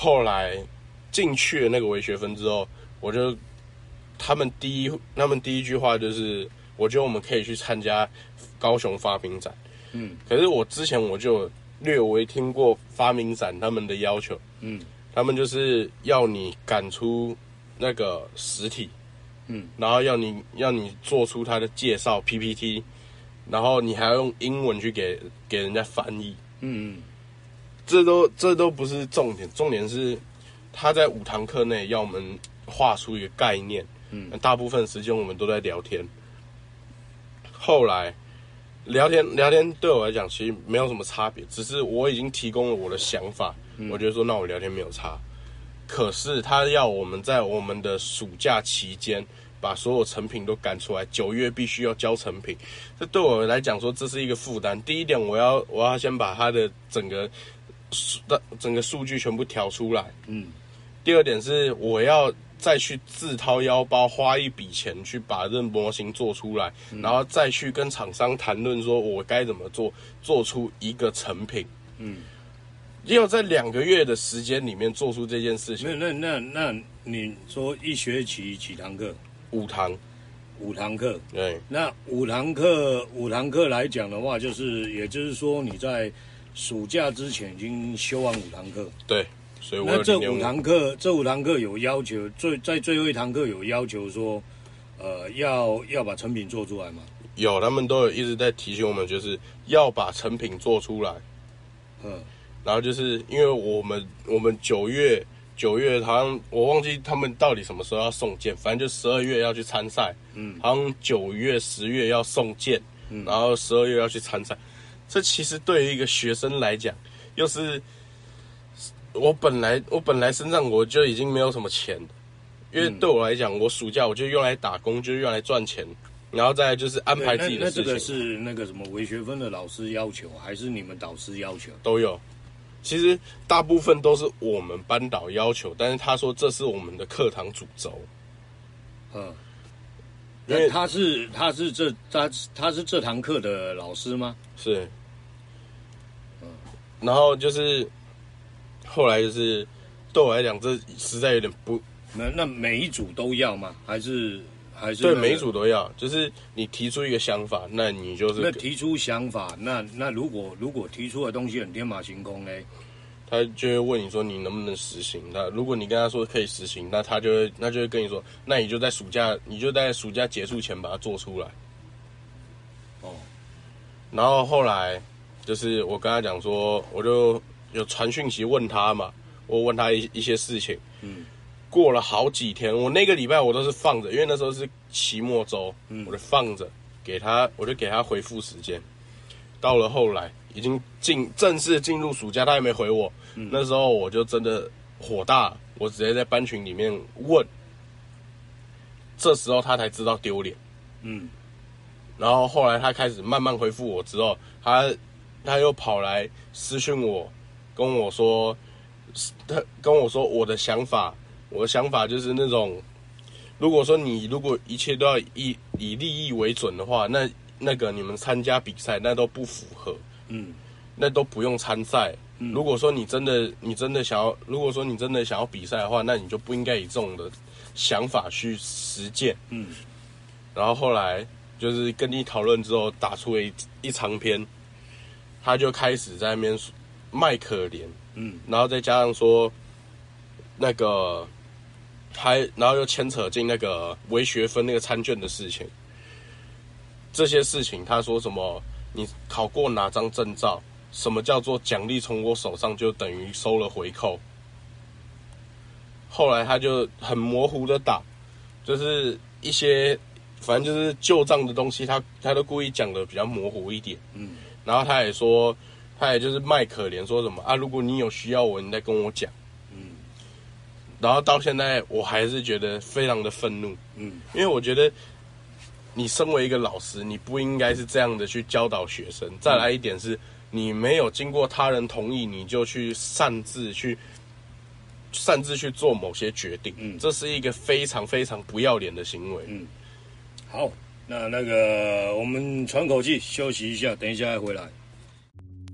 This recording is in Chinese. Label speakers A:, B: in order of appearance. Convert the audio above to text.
A: 后来进去了那个微学分之后，他们第一句话就是，我觉得我们可以去参加高雄发明展。可是我之前我就略微听过发明展他们的要求。他们就是要你赶出那个实体，然后要你做出它的介绍 PPT， 然后你还要用英文去给人家翻译。这都不是重点，重点是他在5堂课内要我们画出一个概念。大部分时间我们都在聊天。后来聊天对我来讲其实没有什么差别，只是我已经提供了我的想法。我觉得说那我聊天没有差。可是他要我们在我们的暑假期间把所有成品都赶出来，9月必须要交成品。这对我来讲说这是一个负担。第一点，我要先把他的整个数据全部调出来。第二点是我要再去自掏腰包花一笔钱去把这模型做出来，然后再去跟厂商谈论说我该怎么做出一个成品。要在2个月的时间里面做出这件事情。
B: 那你说一学期几堂课？5堂课。
A: 对。
B: 那五堂课来讲的话，也就是说你在暑假之前已经修完5堂课。
A: 对。所以我
B: 那这5堂课有要求，在最后1堂课有要求说，要把成品做出来吗？
A: 有，他们都有一直在提醒我们，就是要把成品做出来。然后就是因为我们9月好像我忘记他们到底什么时候要送件，反正就12月要去参赛。好像9月10月要送件，然后12月要去参赛。这其实对于一个学生来讲，又是我本来身上我就已经没有什么钱，因为对我来讲，我暑假我就用来打工，就是用来赚钱，然后再来就是安排自己的事情。
B: 那这个是那个什么微学分的老师要求，还是你们导师要求？
A: 都有。其实大部分都是我们班导要求，但是他说这是我们的课堂主轴。
B: 因为他是这堂课的老师吗？
A: 是。然后就是后来就是对我来讲，这实在有点不。
B: 那每一组都要吗？还是？
A: 对，每一组都要。就是你提出一个想法，那你就是
B: 那提出想法，那如果提出的东西很天马行空呢？
A: 他就会问你说你能不能实行。那如果你跟他说可以实行，那他就会跟你说，那你就在暑假结束前把它做出来。然后后来就是我跟他讲说，我就有传讯息问他嘛，我问他一些事情。过了好几天，我那个礼拜我都是放着，因为那时候是期末周，我就放着我就给他回复时间。到了后来已经正式进入暑假，他还没回我。那时候我就真的火大，我直接在班群里面问。这时候他才知道丢脸。然后后来他开始慢慢回复我之后，他又跑来私讯我，跟我说我的想法。我的想法就是那种，如果一切都要以利益为准的话，那个你们参加比赛那都不符合。那都不用参赛。如果说你真的想要比赛的话，那你就不应该以这种的想法去实践。然后后来就是跟你讨论之后，打出了一长篇，他就开始在那边卖可怜。然后再加上说那个然后又牵扯进那个微学分那个参卷的事情。这些事情他说什么你考过哪张证照，什么叫做奖励从我手上就等于收了回扣。后来他就很模糊的打，就是一些反正就是旧账的东西，他都故意讲的比较模糊一点。然后他也就是卖可怜，说什么啊，如果你有需要我，你再跟我讲。然后到现在我还是觉得非常的愤怒。因为我觉得你身为一个老师，你不应该是这样的去教导学生。再来一点是，你没有经过他人同意，你就去擅自去做某些决定。这是一个非常非常不要脸的行为。
B: 好，那个我们喘口气休息一下，等一下再回来。